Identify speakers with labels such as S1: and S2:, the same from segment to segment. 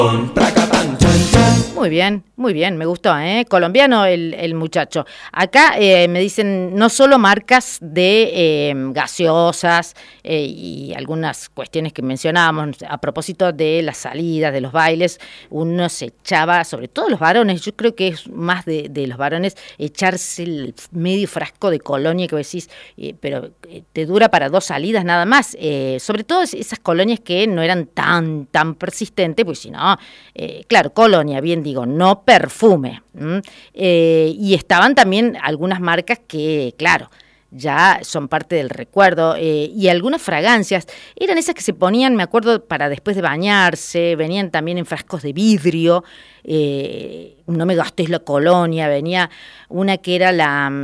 S1: Muy bien, me gustó, ¿eh? Colombiano el muchacho. Acá me dicen no solo marcas de gaseosas y algunas cuestiones que mencionábamos a propósito de las salidas, de los bailes, uno se echaba, sobre todo los varones, yo creo que es más de los varones, echarse el medio frasco de colonia que vos decís, pero te dura para 2 salidas nada más, sobre todo esas colonias que no eran tan persistentes, pues si no, claro, colonia, bien digo, no perfume. Y estaban también algunas marcas que, claro, ya son parte del recuerdo, y algunas fragancias, eran esas que se ponían, me acuerdo, para después de bañarse, venían también en frascos de vidrio, no me gastéis la colonia, venía una que era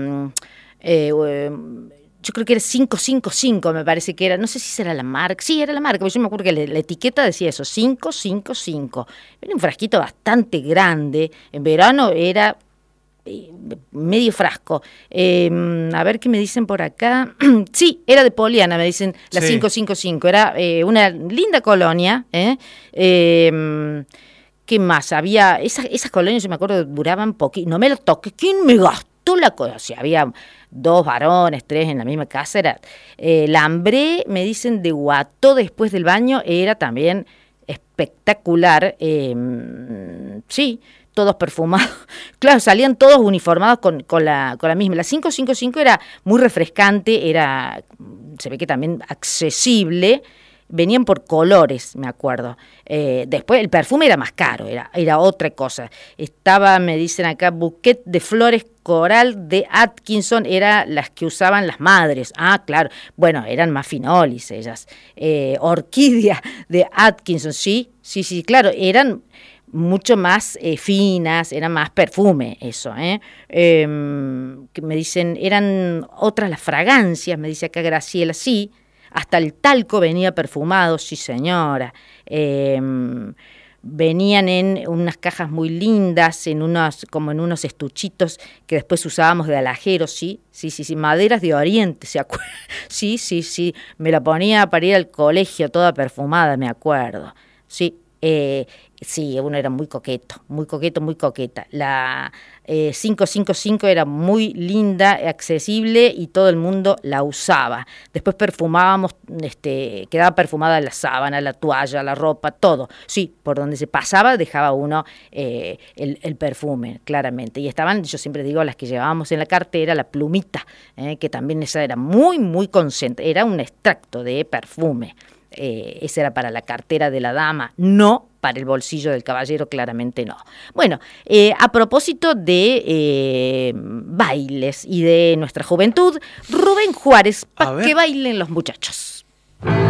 S1: yo creo que era 555, me parece que era, no sé si era la marca, sí, era la marca, porque yo me acuerdo que la etiqueta decía eso, 555, era un frasquito bastante grande, en verano era medio frasco. A ver qué me dicen por acá. Sí, era de Poliana, me dicen la sí. 555. Era una linda colonia. ¿Qué más? Había esas colonias, yo me acuerdo, duraban poquito. No me lo toques. ¿Quién me gastó la cosa? O sea, había 2 varones, 3 en la misma casa. Era Lambré, me dicen, de Guató después del baño. Era también espectacular. Sí, todos perfumados. Claro, salían todos uniformados con la misma. La 555 era muy refrescante, se ve que también accesible, venían por colores, me acuerdo. Después el perfume era más caro, era otra cosa. Estaba, me dicen acá, Bouquet de Flores Coral de Atkinson, era las que usaban las madres. Ah, claro, bueno, eran más finolis ellas. Orquídea de Atkinson, sí, claro, eran mucho más finas, era más perfume eso, que me dicen, eran otras las fragancias, me dice acá Graciela, sí, hasta el talco venía perfumado, sí señora, venían en unas cajas muy lindas, como en unos estuchitos que después usábamos de alajero, sí, maderas de Oriente, ¿se acuerdan? Sí, me la ponía para ir al colegio toda perfumada, me acuerdo, sí. Sí, uno era muy coqueta. La 555 era muy linda, accesible y todo el mundo la usaba. Después perfumábamos, quedaba perfumada la sábana, la toalla, la ropa, todo. Sí, por donde se pasaba dejaba uno el perfume, claramente. Y estaban, yo siempre digo, las que llevábamos en la cartera, la plumita, que también esa era muy concentrada, era un extracto de perfume. Esa era para la cartera de la dama, no para el bolsillo del caballero, claramente no. Bueno, a propósito de bailes y de nuestra juventud, Rubén Juárez, para que bailen los muchachos.